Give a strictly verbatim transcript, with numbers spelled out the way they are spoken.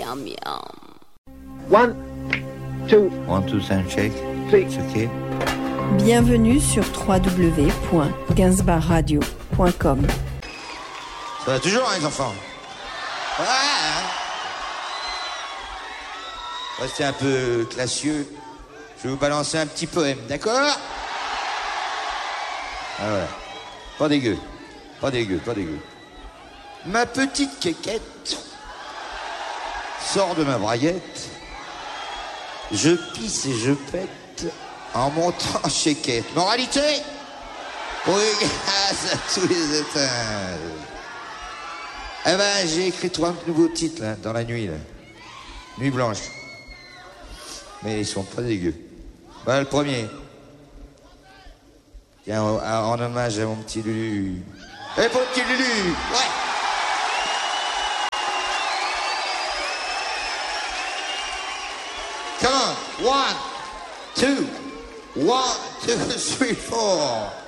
miam miam. One, two, One, two, and shake. three. It's okay. Bienvenue sur w w w point gainsbar radio point com. Ça va toujours, hein, les enfants? Ouais, hein. Restez un peu classieux. Je vais vous balancer un petit poème, d'accord? Ah voilà. Pas dégueu. Pas dégueu, pas dégueu. Ma petite quéquette sort de ma braguette. Je pisse et je pète en montant chez Quête. Moralité? Oui, grâce à tous les étages. Eh ben, j'ai écrit trois nouveaux titres, là, dans la nuit, là. Nuit blanche. Mais ils sont pas dégueux. Voilà le premier. Tiens, en, en hommage à mon petit Lulu. Eh, pour le petit Lulu! Ouais! Come on! One, two, one, two, three, four.